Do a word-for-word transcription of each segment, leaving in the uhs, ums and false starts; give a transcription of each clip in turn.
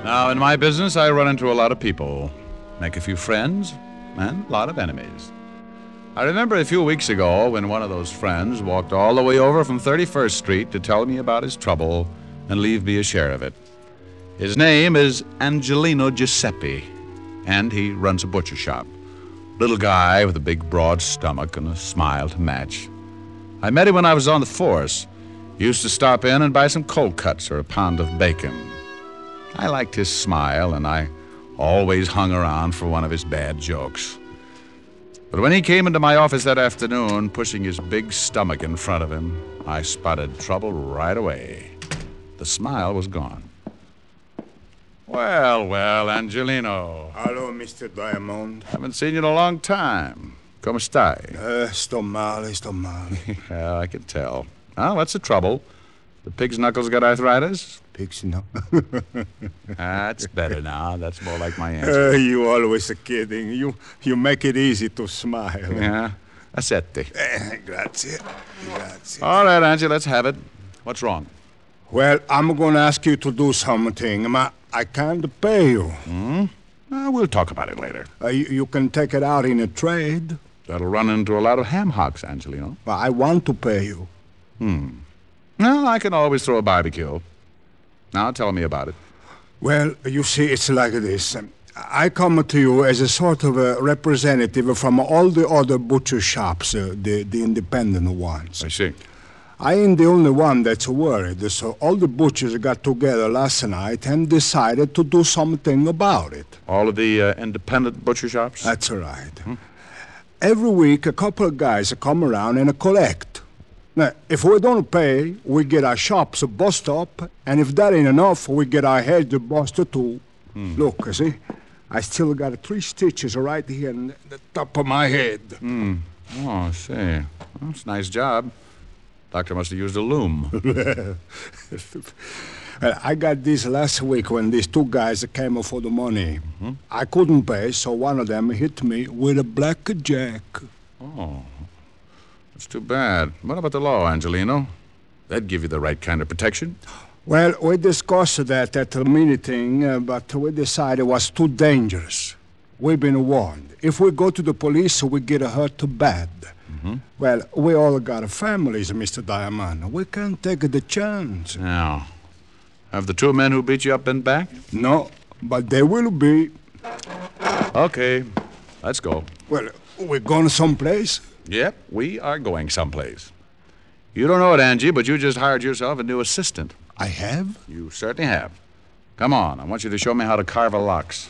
Now, in my business, I run into a lot of people, make a few friends, and a lot of enemies. I remember a few weeks ago when one of those friends walked all the way over from thirty-first Street to tell me about his trouble and leave me a share of it. His name is Angelino Giuseppe, and he runs a butcher shop. Little guy with a big, broad stomach and a smile to match. I met him when I was on the force. He used to stop in and buy some cold cuts or a pound of bacon. I liked his smile, and I always hung around for one of his bad jokes. But when he came into my office that afternoon, pushing his big stomach in front of him, I spotted trouble right away. The smile was gone. Well, well, Angelino. Hello, Mister Diamond. Haven't seen you in a long time. Come stai? Uh, sto male, sto male. Yeah, I can tell. Oh, what's the trouble? The pig's knuckles got arthritis? Pig's no. That's better now. That's more like my answer. Uh, you always are kidding. You you make it easy to smile. Yeah. Accetti. Eh, grazie. Grazie. All right, Angie, let's have it. What's wrong? Well, I'm going to ask you to do something. Ma, I can't pay you. Hmm? Uh, we'll talk about it later. Uh, you, you can take it out in a trade. That'll run into a lot of ham hocks, Angelino. But I want to pay you. Hmm. Well, I can always throw a barbecue. Now, tell me about it. Well, you see, it's like this. I come to you as a sort of a representative from all the other butcher shops, uh, the, the independent ones. I see. I ain't the only one that's worried, so all the butchers got together last night and decided to do something about it. All of the uh, independent butcher shops? That's right. Hmm? Every week, a couple of guys come around and collect. Now, if we don't pay, we get our shops bust up, and if that ain't enough, we get our heads busted too. Hmm. Look, you see, I still got three stitches right here in the top of my head. Hmm. Oh, I see. Well, that's a nice job. Doctor must have used a loom. Well, I got this last week when these two guys came for the money. Mm-hmm. I couldn't pay, so one of them hit me with a blackjack. Oh, that's too bad. What about the law, Angelino? That'd give you the right kind of protection. Well, we discussed that at the meeting, uh, but we decided it was too dangerous. We've been warned. If we go to the police, we get hurt bad. Mm-hmm. Well, we all got families, Mister Diamond. We can't take the chance. Now, have the two men who beat you up been back? No, but they will be. Okay, let's go. Well, we're going someplace? Yep, we are going someplace. You don't know it, Angie, but you just hired yourself a new assistant. I have? You certainly have. Come on, I want you to show me how to carve a lox.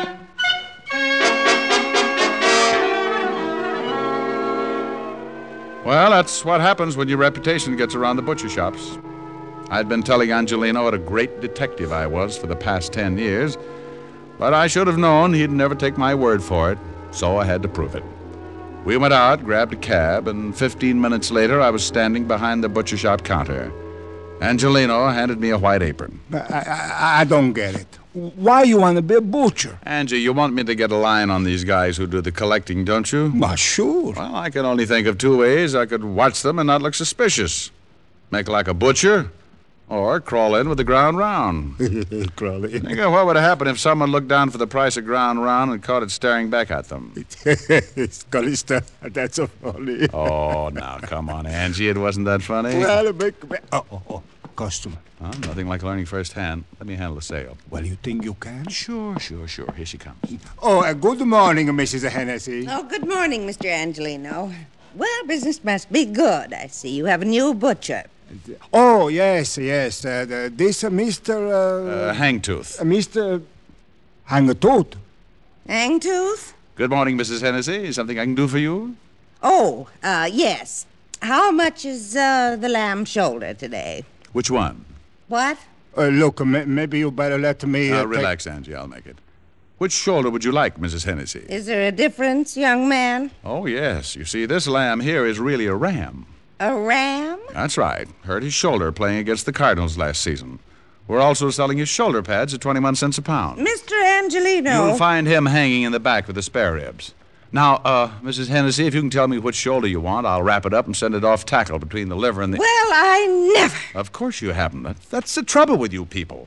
Well, that's what happens when your reputation gets around the butcher shops. I'd been telling Angelino what a great detective I was for the past ten years, but I should have known he'd never take my word for it, so I had to prove it. We went out, grabbed a cab, and fifteen minutes later I was standing behind the butcher shop counter. Angelino handed me a white apron. I, I, I don't get it. Why you want to be a butcher? Angie, you want me to get a line on these guys who do the collecting, don't you? Well, sure. Well, I can only think of two ways I could watch them and not look suspicious. Make like a butcher, or crawl in with the ground round. Crawl in. Think of what would happen if someone looked down for the price of ground round and caught it staring back at them. That's so funny. Oh, now, come on, Angie. It wasn't that funny. Well, make, make, oh, oh, oh, customer. Oh, nothing like learning firsthand. Let me handle the sale. Well, you think you can? Sure, sure, sure. Here she comes. Oh, uh, good morning, Missus Hennessy. Oh, good morning, Mister Angelino. Well, business must be good. I see you have a new butcher. Oh, yes, yes. Uh, the, this uh, Mister Uh, uh, Hangtooth. Uh, Mister Hangtooth. Hangtooth? Good morning, Missus Hennessy. Something I can do for you? Oh, uh, yes. How much is uh, the lamb shoulder today? Which one? What? Uh, look, m- maybe you better let me... Uh, Uh, relax, take... Angie. I'll make it. Which shoulder would you like, Missus Hennessy? Is there a difference, young man? Oh, yes. You see, this lamb here is really a ram. A ram? That's right. Hurt his shoulder playing against the Cardinals last season. We're also selling his shoulder pads at twenty-one cents a pound. Mister Angelino. You'll find him hanging in the back with the spare ribs. Now, uh, Missus Hennessy, if you can tell me which shoulder you want, I'll wrap it up and send it off tackle between the liver and the... Well, I never... Of course you haven't. That- That's the trouble with you people.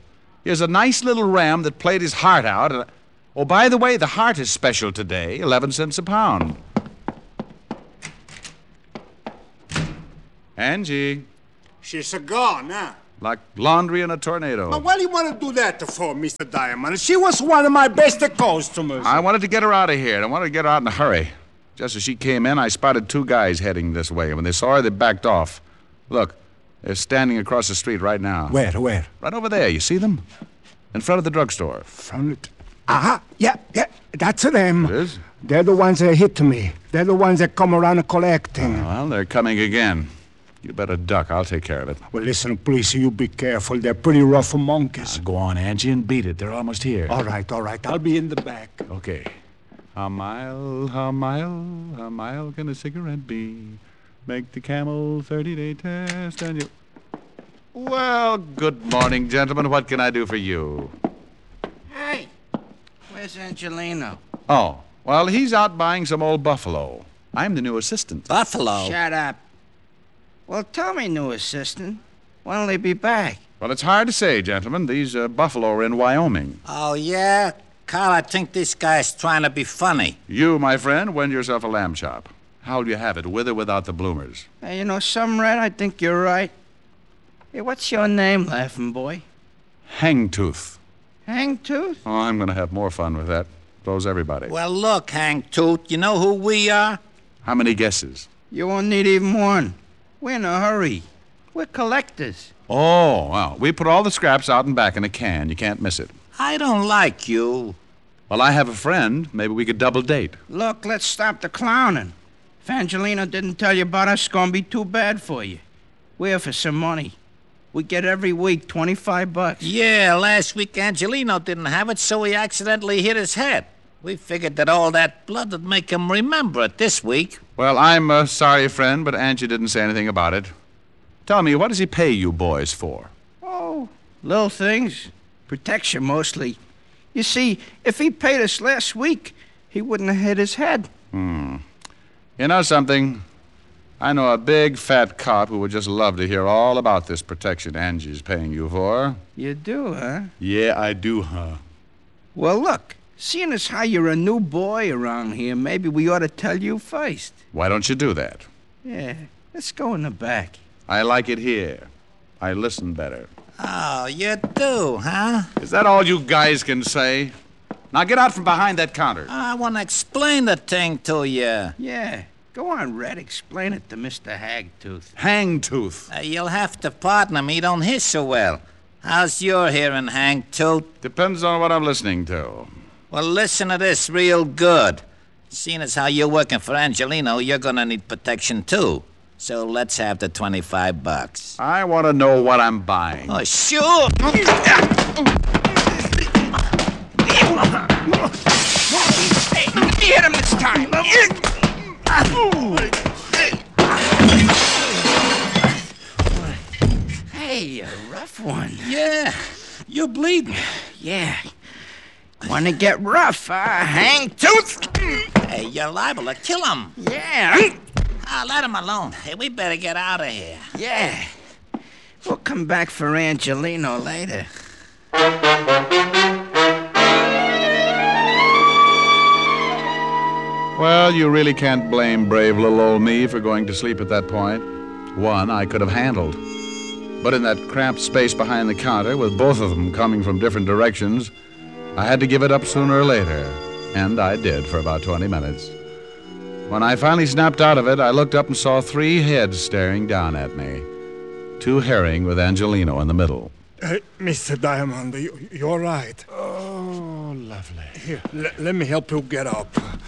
Here's a nice little ram that played his heart out. And, oh, by the way, the heart is special today, eleven cents a pound. Angie. She's gone, huh? Like laundry in a tornado. But what do you want to do that for, Mister Diamond? She was one of my best customers. I wanted to get her out of here, and I wanted to get her out in a hurry. Just as she came in, I spotted two guys heading this way. When they saw her, they backed off. Look, they're standing across the street right now. Where, where? Right over there. You see them? In front of the drugstore. From it. Aha, yeah, yeah, that's them. It is? They're the ones that hit me. They're the ones that come around collecting. Well, they're coming again. You better duck. I'll take care of it. Well, listen, please, you be careful. They're pretty rough monkeys. Uh, go on, Angie, and beat it. They're almost here. All right, all right. I'll be in the back. Okay. A mile, a mile, a mile can a cigarette be? Make the camel thirty-day test and you... Well, good morning, gentlemen. What can I do for you? Hey, where's Angelino? Oh, well, he's out buying some old buffalo. I'm the new assistant. Buffalo? Shut up. Well, tell me, new assistant. When'll he be back? Well, it's hard to say, gentlemen. These uh, buffalo are in Wyoming. Oh, yeah? Carl, I think this guy's trying to be funny. You, my friend, win yourself a lamb chop. How'll you have it, with or without the bloomers? Hey, you know, some Red, I think you're right. Hey, what's your name, laughing boy? Hangtooth. Hangtooth? Oh, I'm going to have more fun with that. So's everybody. Well, look, Hangtooth, you know who we are? How many guesses? You won't need even one. We're in a hurry. We're collectors. Oh, well, we put all the scraps out and back in a can. You can't miss it. I don't like you. Well, I have a friend. Maybe we could double date. Look, let's stop the clowning. If Angelino didn't tell you about us, it's gonna be too bad for you. We're here for some money. We get every week twenty-five bucks. Yeah, last week Angelino didn't have it, so he accidentally hit his head. We figured that all that blood would make him remember it this week. Well, I'm uh, sorry, friend, but Angie didn't say anything about it. Tell me, what does he pay you boys for? Oh, little things. Protection, mostly. You see, if he paid us last week, he wouldn't have hit his head. Hmm. You know something? I know a big, fat cop who would just love to hear all about this protection Angie's paying you for. You do, huh? Yeah, I do, huh? Well, look, seeing as how you're a new boy around here, maybe we ought to tell you first. Why don't you do that? Yeah, let's go in the back. I like it here. I listen better. Oh, you do, huh? Is that all you guys can say? Now get out from behind that counter. I want to explain the thing to you. Yeah, go on, Red. Explain it to Mister Hagtooth. Hangtooth. Uh, you'll have to partner me. Don't hear so well. How's your hearing, Hangtooth? Depends on what I'm listening to. Well, listen to this real good. Seeing as how you're working for Angelino, you're gonna need protection, too. So let's have the twenty-five bucks. I want to know what I'm buying. Oh, sure. Hit him this time. Hey, a rough one. Yeah, you're bleeding. Yeah. Want to get rough, huh? Hangtooth? Hey, you're liable to kill him. Yeah. Ah, let him alone. Hey, we better get out of here. Yeah. We'll come back for Angelino later. Well, you really can't blame brave little old me for going to sleep at that point. One I could have handled. But in that cramped space behind the counter, with both of them coming from different directions, I had to give it up sooner or later. And I did for about twenty minutes. When I finally snapped out of it, I looked up and saw three heads staring down at me. Two herring with Angelino in the middle. Hey, Mister Diamond, you, you're right. Oh, lovely. Here, l- let me help you get up.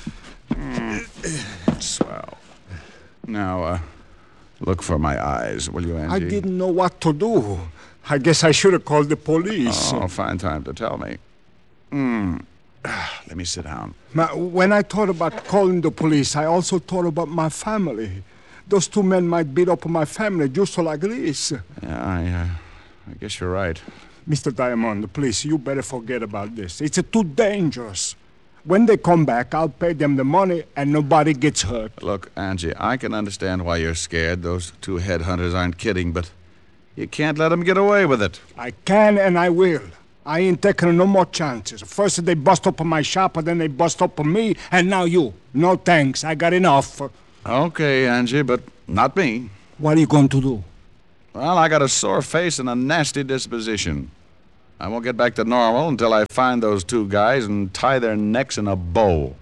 Mm. Swell. Now, uh, look for my eyes, will you, Angie? I didn't know what to do. I guess I should have called the police. Oh, fine time to tell me. Hmm. Let me sit down. Ma, when I thought about calling the police, I also thought about my family. Those two men might beat up my family just like this. Yeah, I, uh, I guess you're right. Mister Diamond, please, you better forget about this. It's uh, too dangerous. When they come back, I'll pay them the money and nobody gets hurt. Look, Angie, I can understand why you're scared. Those two headhunters aren't kidding, but you can't let them get away with it. I can and I will. I ain't taking no more chances. First they bust up my shop, and then they bust up me, and now you. No thanks. I got enough. Okay, Angie, but not me. What are you going to do? Well, I got a sore face and a nasty disposition. I won't get back to normal until I find those two guys and tie their necks in a bow.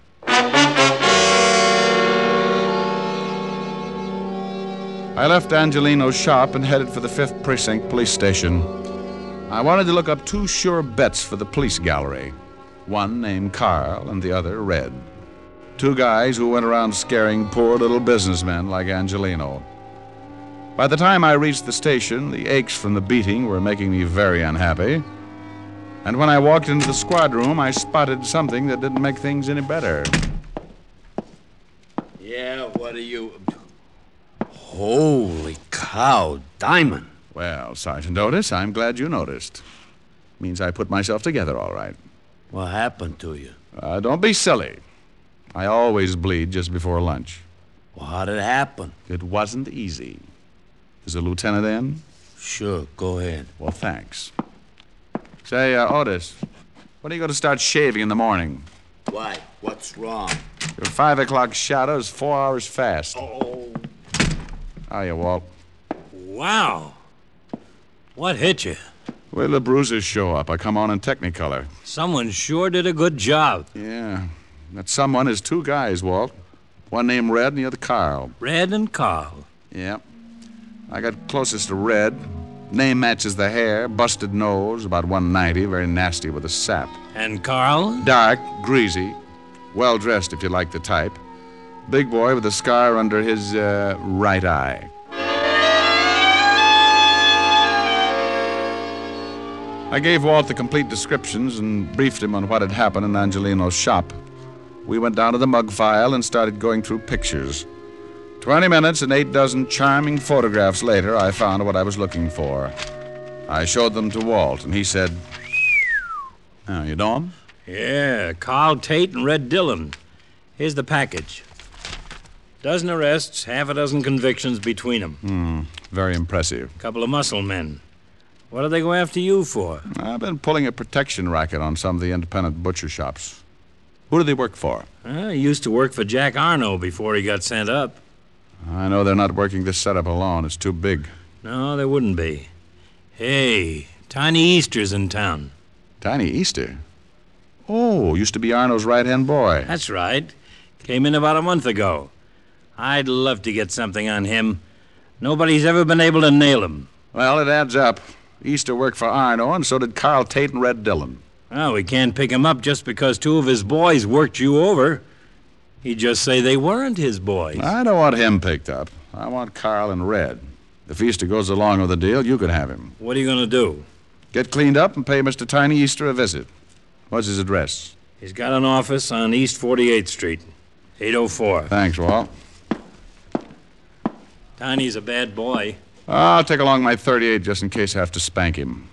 I left Angelino's shop and headed for the fifth Precinct police station. I wanted to look up two sure bets for the police gallery. One named Carl and the other Red. Two guys who went around scaring poor little businessmen like Angelino. By the time I reached the station, the aches from the beating were making me very unhappy. And when I walked into the squad room, I spotted something that didn't make things any better. Yeah, what are you... Holy cow, Diamond. Well, Sergeant Otis, I'm glad you noticed. Means I put myself together all right. What happened to you? Uh, don't be silly. I always bleed just before lunch. Well, how did it happen? It wasn't easy. Is the lieutenant in? Sure, go ahead. Well, thanks. Say, uh, Otis, when are you going to start shaving in the morning? Why? What's wrong? Your five o'clock shadow is four hours fast. Oh. How are you, Walt? Wow. What hit you? Wait till the bruises show up. I come on in Technicolor. Someone sure did a good job. Yeah. That someone is two guys, Walt. One named Red and the other Carl. Red and Carl. Yeah. I got closest to Red. Name matches the hair, busted nose, about one ninety, very nasty with a sap. And Carl? Dark, greasy, well-dressed if you like the type. Big boy with a scar under his uh, right eye. I gave Walt the complete descriptions and briefed him on what had happened in Angelino's shop. We went down to the mug file and started going through pictures. Twenty minutes and eight dozen charming photographs later, I found what I was looking for. I showed them to Walt, and he said, "Oh, you know him?" Yeah, Carl Tate and Red Dillon. Here's the package. Dozen arrests, half a dozen convictions between them. Hmm, very impressive. Couple of muscle men. What do they go after you for? I've been pulling a protection racket on some of the independent butcher shops. Who do they work for? Uh, he used to work for Jack Arno before he got sent up. I know they're not working this setup alone. It's too big. No, there wouldn't be. Hey, Tiny Easter's in town. Tiny Easter? Oh, used to be Arno's right-hand boy. That's right. Came in about a month ago. I'd love to get something on him. Nobody's ever been able to nail him. Well, it adds up. Easter worked for Arno, and so did Carl Tate and Red Dillon. Well, we can't pick him up just because two of his boys worked you over. He'd just say they weren't his boys. I don't want him picked up. I want Carl and Red. If Easter goes along with the deal, you can have him. What are you going to do? Get cleaned up and pay Mister Tiny Easter a visit. What's his address? He's got an office on East forty-eighth Street, eight oh four. Thanks, Walt. Tiny's a bad boy. I'll take along my thirty-eight just in case I have to spank him.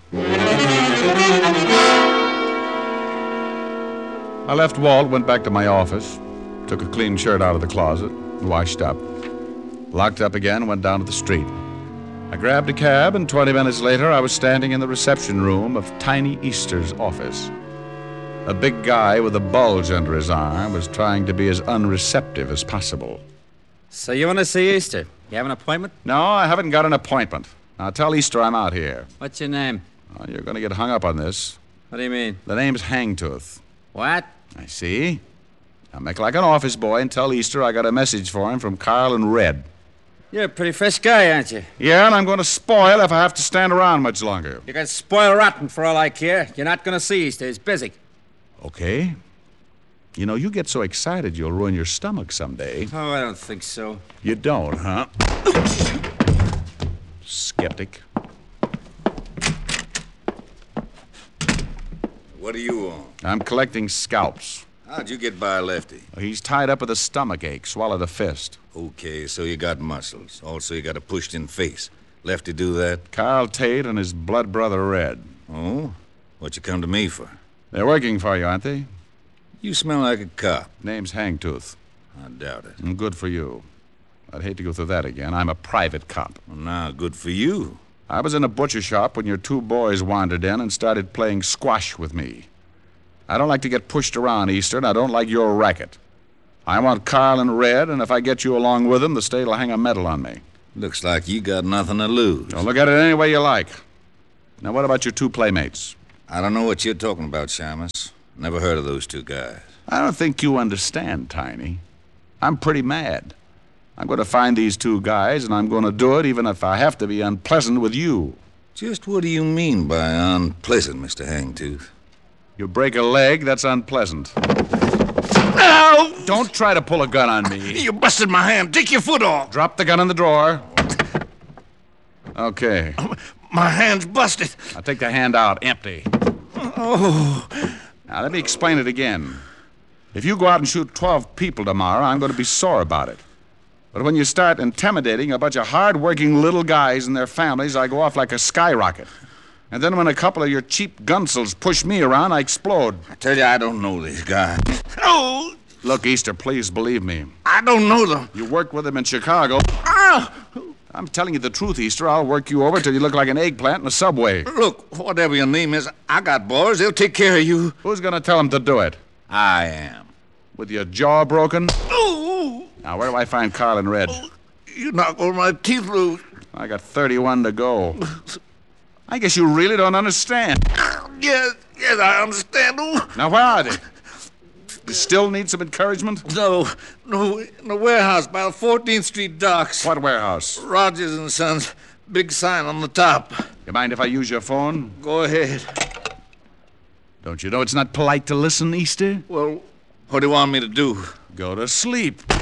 I left Walt, went back to my office, took a clean shirt out of the closet, washed up. Locked up again, went down to the street. I grabbed a cab, and twenty minutes later, I was standing in the reception room of Tiny Easter's office. A big guy with a bulge under his arm was trying to be as unreceptive as possible. So you want to see Easter? You have an appointment? No, I haven't got an appointment. Now, tell Easter I'm out here. What's your name? Oh, you're going to get hung up on this. What do you mean? The name's Hangtooth. What? I see. Now, make like an office boy and tell Easter I got a message for him from Carl and Red. You're a pretty fresh guy, aren't you? Yeah, and I'm going to spoil if I have to stand around much longer. You can spoil rotten for all I care. You're not going to see Easter. He's busy. Okay. You know, you get so excited you'll ruin your stomach someday. Oh, I don't think so. You don't, huh? Skeptic. What do you want? I'm collecting scalps. How'd you get by Lefty? He's tied up with a stomach ache, swallowed a fist. Okay, so you got muscles. Also, you got a pushed-in face. Lefty do that? Carl Tate and his blood brother Red. Oh? What you come to me for? They're working for you, aren't they? You smell like a cop. Name's Hangtooth. I doubt it. And good for you. I'd hate to go through that again. I'm a private cop. Well, now, good for you. I was in a butcher shop when your two boys wandered in and started playing squash with me. I don't like to get pushed around, Easter, and I don't like your racket. I want Carl and Red, and if I get you along with them, the state will hang a medal on me. Looks like you got nothing to lose. Don't look at it any way you like. Now, what about your two playmates? I don't know what you're talking about, Shamus. Never heard of those two guys. I don't think you understand, Tiny. I'm pretty mad. I'm going to find these two guys, and I'm going to do it even if I have to be unpleasant with you. Just what do you mean by unpleasant, Mister Hangtooth? You break a leg, that's unpleasant. Ow! Don't try to pull a gun on me. You busted my hand. Take your foot off. Drop the gun in the drawer. Okay. My hand's busted. Now take the hand out, empty. Oh. Now let me explain it again. If you go out and shoot twelve people tomorrow, I'm going to be sore about it. But when you start intimidating a bunch of hard-working little guys and their families, I go off like a skyrocket. And then when a couple of your cheap gunsels push me around, I explode. I tell you, I don't know these guys. Oh! Look, Easter, please believe me. I don't know them. You worked with them in Chicago. Ah! I'm telling you the truth, Easter. I'll work you over till you look like an eggplant in a subway. Look, whatever your name is, I got boys. They'll take care of you. Who's going to tell them to do it? I am. With your jaw broken? Oh! Now, where do I find Carl and Red? Oh, you knock all my teeth loose. I got thirty-one to go. I guess you really don't understand. Yes, yes, I understand. Oh. Now, where are they? You still need some encouragement? No, no, in the warehouse by the fourteenth Street docks. What warehouse? Rogers and Sons. Big sign on the top. You mind if I use your phone? Go ahead. Don't you know it's not polite to listen, Easter? Well, what do you want me to do? Go to sleep.